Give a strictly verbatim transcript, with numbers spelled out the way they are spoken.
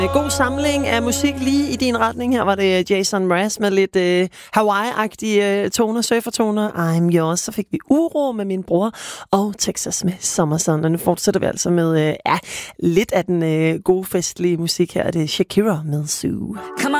God samling af musik lige i din retning. Her var det Jason Mraz med lidt øh, Hawaii-agtige øh, toner, surfertoner. I'm yours. Så fik vi Uro med min bror og Texas med Summer Sun. Og nu fortsætter vi altså med øh, ja, lidt af den øh, gode festlige musik her. Det er Shakira med Sue.